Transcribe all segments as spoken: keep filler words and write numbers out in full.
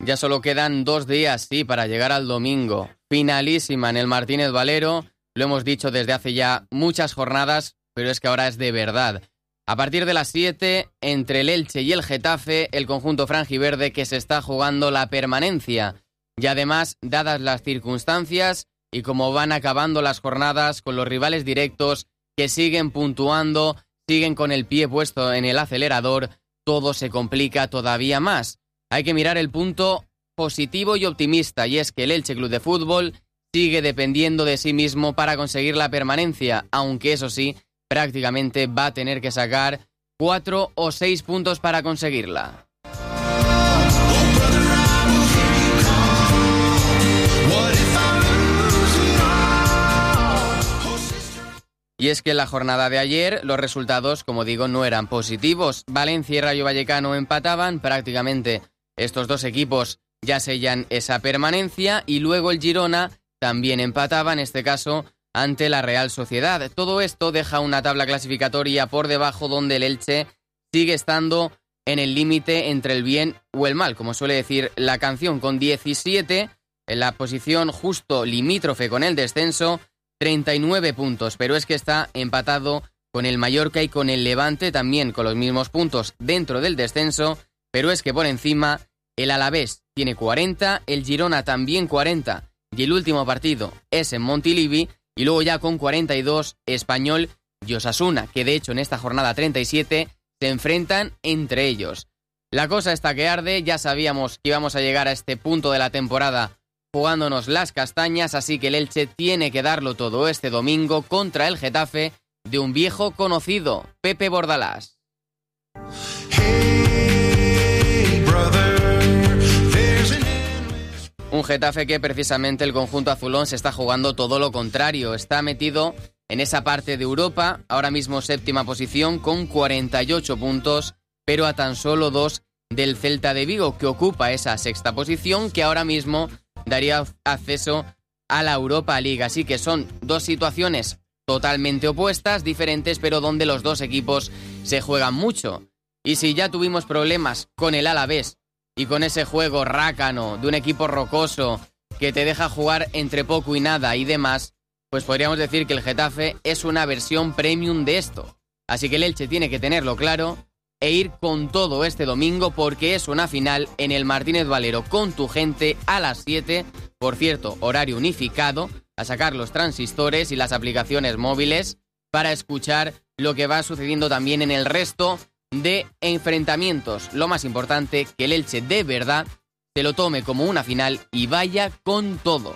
Ya solo quedan dos días, sí, para llegar al domingo. Finalísima en el Martínez Valero. Lo hemos dicho desde hace ya muchas jornadas, pero es que ahora es de verdad. A partir de las siete, entre el Elche y el Getafe, el conjunto franjiverde que se está jugando la permanencia. Y además, dadas las circunstancias y como van acabando las jornadas con los rivales directos que siguen puntuando, siguen con el pie puesto en el acelerador, todo se complica todavía más. Hay que mirar el punto positivo y optimista, y es que el Elche Club de Fútbol sigue dependiendo de sí mismo para conseguir la permanencia, aunque eso sí, prácticamente va a tener que sacar cuatro o seis puntos para conseguirla. Y es que en la jornada de ayer los resultados, como digo, no eran positivos. Valencia y Rayo Vallecano empataban, prácticamente estos dos equipos ya sellan esa permanencia, y luego el Girona también empataba, en este caso ante la Real Sociedad. Todo esto deja una tabla clasificatoria por debajo donde el Elche sigue estando en el límite entre el bien o el mal, como suele decir la canción, con diecisiete, en la posición justo limítrofe con el descenso, treinta y nueve puntos, pero es que está empatado con el Mallorca y con el Levante, también con los mismos puntos dentro del descenso, pero es que por encima el Alavés tiene cuarenta, el Girona también cuarenta, y el último partido es en Montilivi, y luego ya con cuarenta y dos Español y Osasuna, que de hecho en esta jornada treinta y siete se enfrentan entre ellos. La cosa está que arde, ya sabíamos que íbamos a llegar a este punto de la temporada jugándonos las castañas, así que el Elche tiene que darlo todo este domingo contra el Getafe de un viejo conocido, Pepe Bordalás. Hey, brother, un Getafe que precisamente el conjunto azulón se está jugando todo lo contrario, está metido en esa parte de Europa, ahora mismo séptima posición con cuarenta y ocho puntos, pero a tan solo dos del Celta de Vigo, que ocupa esa sexta posición, que ahora mismo daría acceso a la Europa League. Así que son dos situaciones totalmente opuestas, diferentes, pero donde los dos equipos se juegan mucho. Y si ya tuvimos problemas con el Alavés y con ese juego rácano de un equipo rocoso que te deja jugar entre poco y nada y demás, pues podríamos decir que el Getafe es una versión premium de esto. Así que el Elche tiene que tenerlo claro e ir con todo este domingo, porque es una final en el Martínez Valero con tu gente a las siete, por cierto, horario unificado, a sacar los transistores y las aplicaciones móviles para escuchar lo que va sucediendo también en el resto de enfrentamientos. Lo más importante, que el Elche de verdad se lo tome como una final y vaya con todo.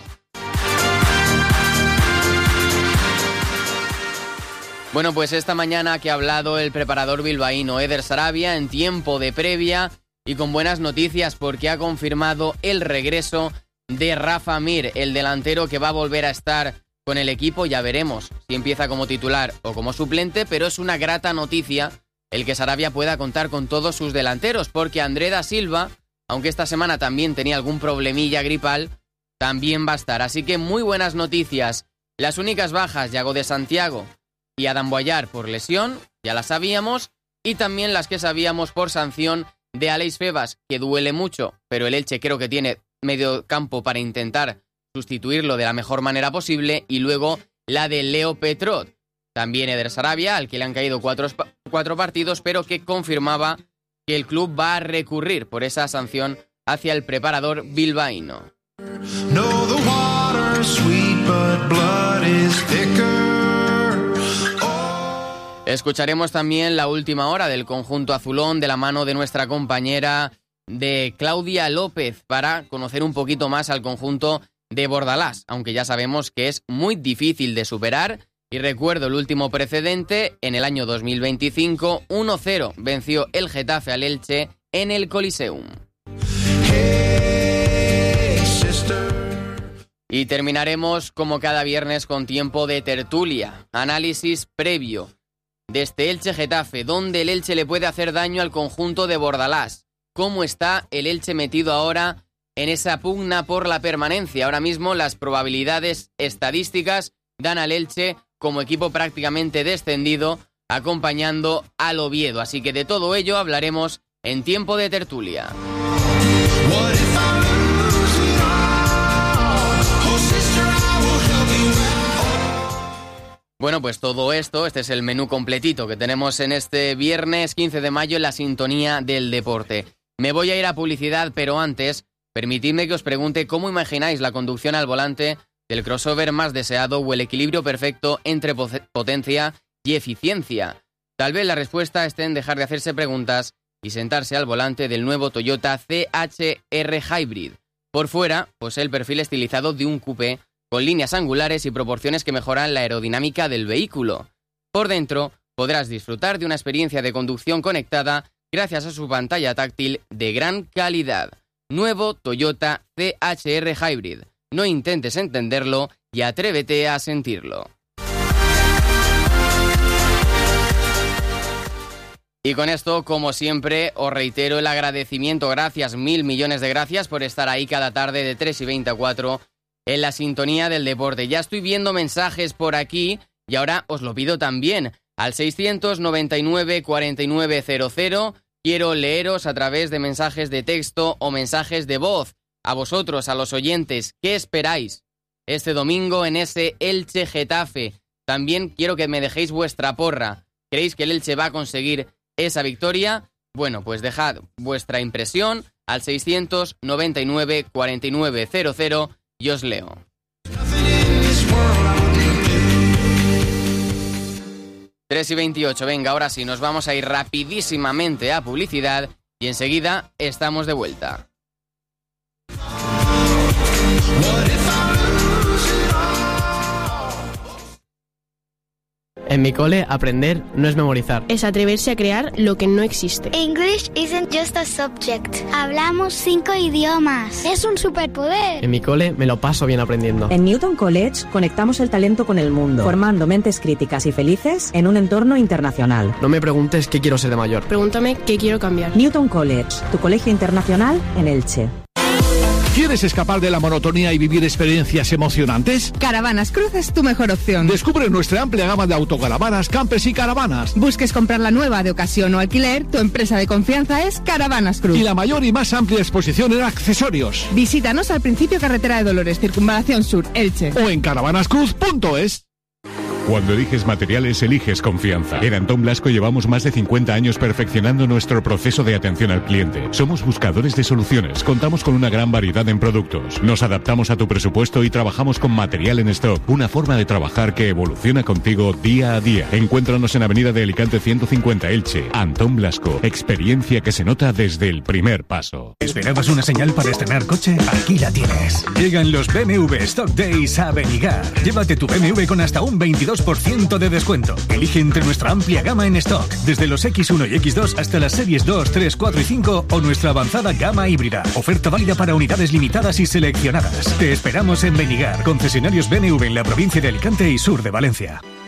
Bueno, pues esta mañana que ha hablado el preparador bilbaíno Eder Sarabia en tiempo de previa y con buenas noticias, porque ha confirmado el regreso de Rafa Mir, el delantero que va a volver a estar con el equipo. Ya veremos si empieza como titular o como suplente, pero es una grata noticia el que Sarabia pueda contar con todos sus delanteros, porque André da Silva, aunque esta semana también tenía algún problemilla gripal, también va a estar. Así que muy buenas noticias. Las únicas bajas, Yago de Santiago y Adam Boyar por lesión, ya las sabíamos, y también las que sabíamos por sanción de Aleix Febas, que duele mucho, pero el Elche creo que tiene medio campo para intentar sustituirlo de la mejor manera posible, y luego la de Leo Petrot. También Eder Sarabia, al que le han caído cuatro, cuatro partidos, pero que confirmaba que el club va a recurrir por esa sanción hacia el preparador bilbaíno. No, the water's sweet, but blood is thicker. Escucharemos también la última hora del conjunto azulón de la mano de nuestra compañera de Claudia López para conocer un poquito más al conjunto de Bordalás, aunque ya sabemos que es muy difícil de superar. Y recuerdo el último precedente, en el año dos mil veinticinco, uno cero venció el Getafe al Elche en el Coliseum. Hey, y terminaremos como cada viernes con tiempo de tertulia, análisis previo de este Elche-Getafe, donde el Elche le puede hacer daño al conjunto de Bordalás. ¿Cómo está el Elche metido ahora en esa pugna por la permanencia? Ahora mismo las probabilidades estadísticas dan al Elche como equipo prácticamente descendido, acompañando al Oviedo. Así que de todo ello hablaremos en tiempo de tertulia. What if I Bueno, pues todo esto, este es el menú completito que tenemos en este viernes quince de mayo en la sintonía del deporte. Me voy a ir a publicidad, pero antes, permitidme que os pregunte cómo imagináis la conducción al volante del crossover más deseado o el equilibrio perfecto entre potencia y eficiencia. Tal vez la respuesta esté en dejar de hacerse preguntas y sentarse al volante del nuevo Toyota C H R Hybrid. Por fuera, posee el perfil estilizado de un coupé con líneas angulares y proporciones que mejoran la aerodinámica del vehículo. Por dentro, podrás disfrutar de una experiencia de conducción conectada gracias a su pantalla táctil de gran calidad. Nuevo Toyota C H R Hybrid. No intentes entenderlo y atrévete a sentirlo. Y con esto, como siempre, os reitero el agradecimiento. Gracias, mil millones de gracias por estar ahí cada tarde de tres y veinte a cuatro en la sintonía del deporte. Ya estoy viendo mensajes por aquí y ahora os lo pido también. Al seiscientos noventa y nueve cuarenta y nueve cero cero quiero leeros a través de mensajes de texto o mensajes de voz. A vosotros, a los oyentes, ¿qué esperáis este domingo en ese Elche-Getafe? También quiero que me dejéis vuestra porra. ¿Creéis que el Elche va a conseguir esa victoria? Bueno, pues dejad vuestra impresión al seiscientos noventa y nueve cuarenta y nueve cero cero y os leo. tres y veintiocho, venga, ahora sí, nos vamos a ir rapidísimamente a publicidad y enseguida estamos de vuelta. En mi cole, aprender no es memorizar. Es atreverse a crear lo que no existe. English isn't just a subject. Hablamos cinco idiomas. Es un superpoder. En mi cole me lo paso bien aprendiendo. En Newton College conectamos el talento con el mundo, formando mentes críticas y felices en un entorno internacional. No me preguntes qué quiero ser de mayor. Pregúntame qué quiero cambiar. Newton College, tu colegio internacional en Elche. ¿Quieres escapar de la monotonía y vivir experiencias emocionantes? Caravanas Cruz es tu mejor opción. Descubre nuestra amplia gama de autocaravanas, campers y caravanas. Busques comprar la nueva de ocasión o alquiler, tu empresa de confianza es Caravanas Cruz. Y la mayor y más amplia exposición en accesorios. Visítanos al principio Carretera de Dolores, Circunvalación Sur, Elche. O en caravanas cruz punto es. Cuando eliges materiales, eliges confianza. En Antón Blasco llevamos más de cincuenta años perfeccionando nuestro proceso de atención al cliente. Somos buscadores de soluciones, contamos con una gran variedad en productos. Nos adaptamos a tu presupuesto y trabajamos con material en stock. Una forma de trabajar que evoluciona contigo día a día. Encuéntranos en Avenida de Alicante ciento cincuenta Elche. Antón Blasco, experiencia que se nota desde el primer paso. ¿Esperabas una señal para estrenar coche? Aquí la tienes. Llegan los B M W Stock Days a Benigar. Llévate tu B M W con hasta un veintidós por ciento de descuento. Elige entre nuestra amplia gama en stock, desde los equis uno y equis dos hasta las series dos, tres, cuatro y cinco o nuestra avanzada gama híbrida. Oferta válida para unidades limitadas y seleccionadas. Te esperamos en Benigar, concesionarios B M W en la provincia de Alicante y sur de Valencia.